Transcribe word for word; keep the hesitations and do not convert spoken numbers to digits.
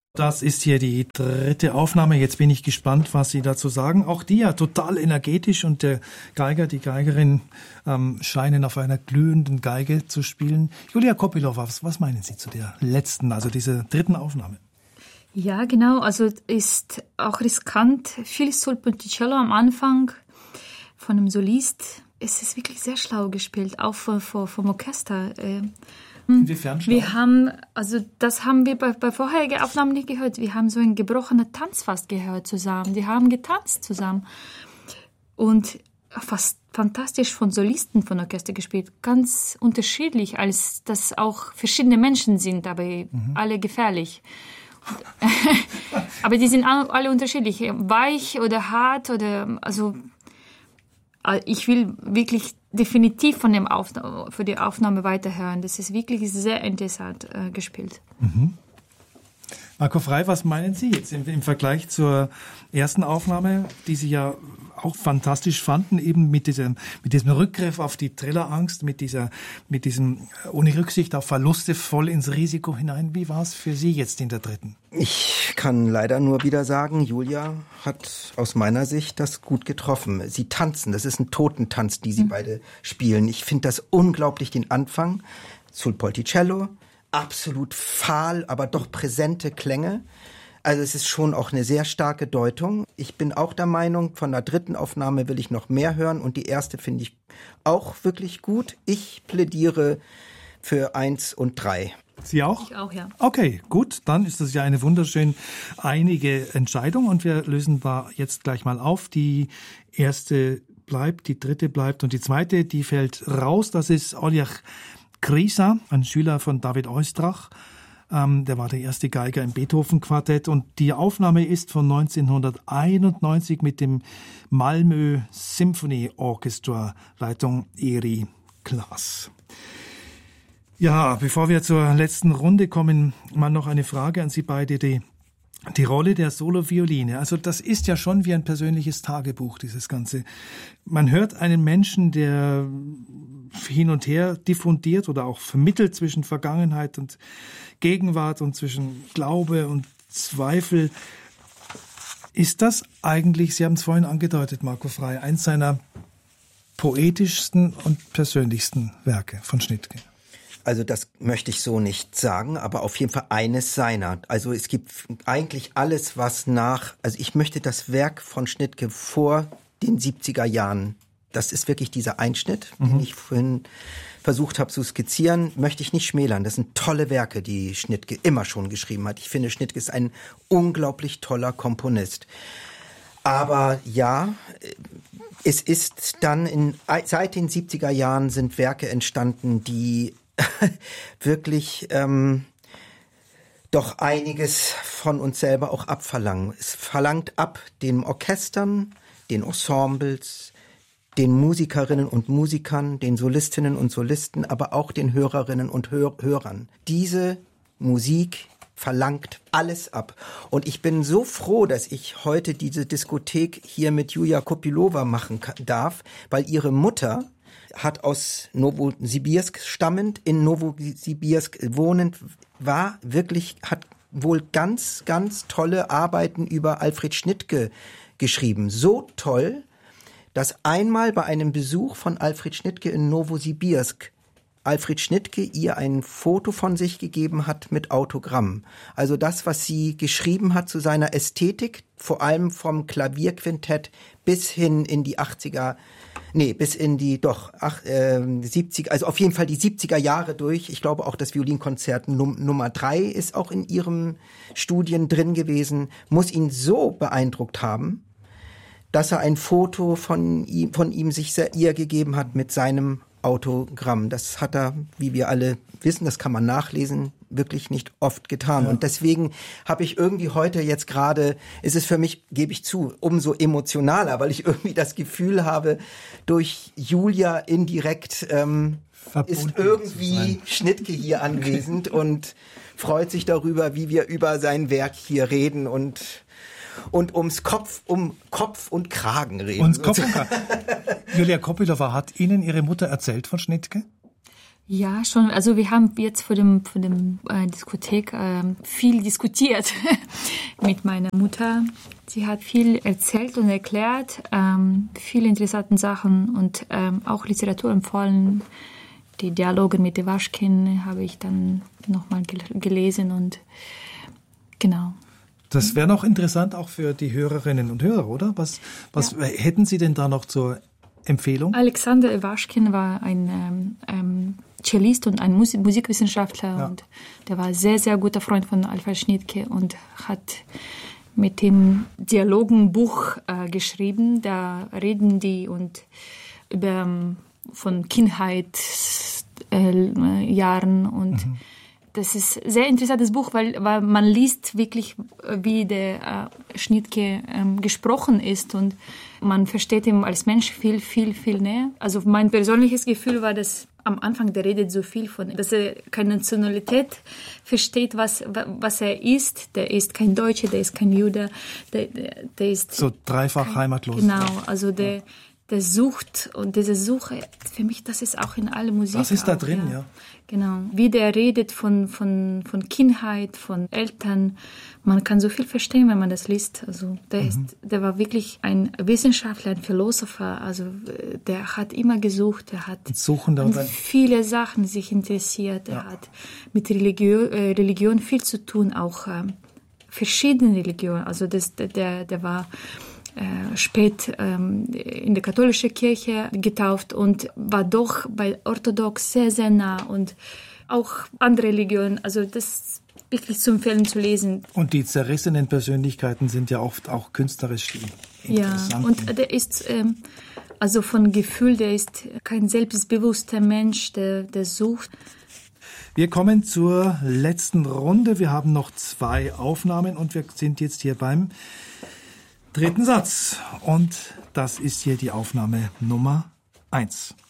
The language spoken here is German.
Das ist hier die dritte Aufnahme. Jetzt bin ich gespannt, was Sie dazu sagen. Auch die ja total energetisch und der Geiger, die Geigerin ähm, scheinen auf einer glühenden Geige zu spielen. Julia Kopylova, was, was meinen Sie zu der letzten, also dieser dritten Aufnahme? Ja, genau. Also ist auch riskant. Viel Sul Ponticello am Anfang von einem Solist. Es ist wirklich sehr schlau gespielt, auch vom, vom Orchester. Inwiefern schlau? Wir haben, also das haben wir bei, bei vorherigen Aufnahmen nicht gehört. Wir haben so einen gebrochenen Tanz fast gehört zusammen. Die haben getanzt zusammen. Und fast fantastisch von Solisten von Orchester gespielt. Ganz unterschiedlich, als dass auch verschiedene Menschen sind, aber mhm. alle gefährlich. Aber die sind alle unterschiedlich, weich oder hart oder also ich will wirklich definitiv von dem Aufnahme, für die Aufnahme weiterhören. Das ist wirklich sehr interessant äh, gespielt. Mhm. Marco Frey, was meinen Sie jetzt im, im Vergleich zur ersten Aufnahme, die Sie ja auch fantastisch fanden, eben mit diesem, mit diesem Rückgriff auf die Trillerangst, mit dieser, mit diesem ohne Rücksicht auf Verluste voll ins Risiko hinein. Wie war es für Sie jetzt in der dritten? Ich kann leider nur wieder sagen, Julia hat aus meiner Sicht das gut getroffen. Sie tanzen, das ist ein Totentanz, die sie mhm. beide spielen. Ich finde das unglaublich, den Anfang. Sul Ponticello, absolut fahl, aber doch präsente Klänge. Also es ist schon auch eine sehr starke Deutung. Ich bin auch der Meinung, von der dritten Aufnahme will ich noch mehr hören und die erste finde ich auch wirklich gut. Ich plädiere für eins und drei. Sie auch? Ich auch, ja. Okay, gut, dann ist das ja eine wunderschön einige Entscheidung und wir lösen da jetzt gleich mal auf. Die erste bleibt, die dritte bleibt und die zweite, die fällt raus. Das ist Oljach Krisa, ein Schüler von David Oistrakh. Ähm, der war der erste Geiger im Beethoven-Quartett und die Aufnahme ist von neunzehnhunderteinundneunzig mit dem Malmö Symphony Orchestra, Leitung Eri Klaas. Ja, bevor wir zur letzten Runde kommen, mal noch eine Frage an Sie beide. Die, die Rolle der Solovioline, also das ist ja schon wie ein persönliches Tagebuch, dieses Ganze. Man hört einen Menschen, der hin und her diffundiert oder auch vermittelt zwischen Vergangenheit und Gegenwart und zwischen Glaube und Zweifel. Ist das eigentlich, Sie haben es vorhin angedeutet, Marco Frey, eins seiner poetischsten und persönlichsten Werke von Schnittke? Also das möchte ich so nicht sagen, aber auf jeden Fall eines seiner. Also es gibt eigentlich alles, was nach, also ich möchte das Werk von Schnittke vor den siebziger Jahren, das ist wirklich dieser Einschnitt, mhm. den ich vorhin versucht habe zu skizzieren, möchte ich nicht schmälern. Das sind tolle Werke, die Schnittke immer schon geschrieben hat. Ich finde, Schnittke ist ein unglaublich toller Komponist. Aber ja, es ist dann in, seit den siebziger Jahren sind Werke entstanden, die wirklich ähm, doch einiges von uns selber auch abverlangen. Es verlangt ab den Orchestern, den Ensembles, den Musikerinnen und Musikern, den Solistinnen und Solisten, aber auch den Hörerinnen und Hör- Hörern. Diese Musik verlangt alles ab. Und ich bin so froh, dass ich heute diese Diskothek hier mit Julia Kopylova machen darf, weil ihre Mutter hat aus Novosibirsk stammend, in Novosibirsk wohnend, war wirklich, hat wohl ganz, ganz tolle Arbeiten über Alfred Schnittke geschrieben. So toll, dass einmal bei einem Besuch von Alfred Schnittke in Novosibirsk Alfred Schnittke ihr ein Foto von sich gegeben hat mit Autogramm. Also das, was sie geschrieben hat zu seiner Ästhetik, vor allem vom Klavierquintett bis hin in die achtziger, nee, bis in die, doch, ach, äh, siebziger, also auf jeden Fall die siebziger Jahre durch. Ich glaube auch das Violinkonzert Num- Nummer drei ist auch in ihrem Studien drin gewesen, muss ihn so beeindruckt haben, dass er ein Foto von ihm, von ihm sich sehr, ihr gegeben hat mit seinem Autogramm. Das hat er, wie wir alle wissen, das kann man nachlesen, wirklich nicht oft getan. Ja. Und deswegen habe ich irgendwie heute jetzt gerade, ist es für mich, gebe ich zu, umso emotionaler, weil ich irgendwie das Gefühl habe, durch Julia indirekt ähm, ist irgendwie Schnittke hier anwesend und freut sich darüber, wie wir über sein Werk hier reden und und ums Kopf, um Kopf und Kragen reden. Ums Kopf und Kragen. Julia Kopylova, hat Ihnen Ihre Mutter erzählt von Schnittke? Ja, schon. Also wir haben jetzt vor dem, vor dem äh, Diskothek äh, viel diskutiert mit meiner Mutter. Sie hat viel erzählt und erklärt, ähm, viele interessante Sachen und ähm, auch Literatur empfohlen. Die Dialoge mit Ewaschkin habe ich dann nochmal gel- gelesen und genau. Das wäre noch interessant auch für die Hörerinnen und Hörer, oder? Was, was ja. hätten Sie denn da noch zur Empfehlung? Alexander Ewaschkin war ein ähm, ähm, Cellist und ein Musik- Musikwissenschaftler ja. und der war sehr, sehr guter Freund von Alfred Schnittke und hat mit dem Dialogenbuch äh, geschrieben. Da reden die und über von Kindheitsjahren äh, und mhm. Das ist ein sehr interessantes Buch, weil, weil man liest wirklich, wie der äh, Schnittke ähm, gesprochen ist und man versteht ihn als Mensch viel, viel, viel näher. Also mein persönliches Gefühl war, dass am Anfang der redet so viel von, dass er keine Nationalität versteht, was, was er ist. Der ist kein Deutscher, der ist kein Jude, der, der, der ist... So dreifach kein, heimatlos. Genau, also der... Ja. Der sucht und diese Suche, für mich, das ist auch in aller Musik. Das ist da auch, drin, ja. ja. Genau. Wie der redet von, von, von Kindheit, von Eltern. Man kann so viel verstehen, wenn man das liest. Also, der mhm. ist, der war wirklich ein Wissenschaftler, ein Philosopher. Also, der hat immer gesucht, er hat Suchen an viele Sachen sich interessiert. Er ja. hat mit Religion, äh, Religion viel zu tun, auch äh, verschiedene Religionen. Also, das, der, der war, Äh, spät ähm, in der katholischen Kirche getauft und war doch bei Orthodox sehr, sehr nah und auch andere Religionen. Also das ist wirklich zu empfehlen zu lesen. Und die zerrissenen Persönlichkeiten sind ja oft auch künstlerisch interessant. Ja, und der ist ähm, also von Gefühl, der ist kein selbstbewusster Mensch, der, der sucht. Wir kommen zur letzten Runde. Wir haben noch zwei Aufnahmen und wir sind jetzt hier beim dritten Satz. Und das ist hier die Aufnahme Nummer eins.